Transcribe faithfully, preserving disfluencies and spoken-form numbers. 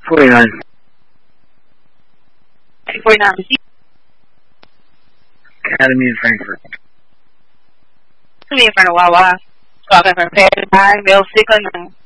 forty-nine. forty-nine. Academy in Frankfurt. Me in front of Wawa. Talking from Paris, nine, Bill six oh nine.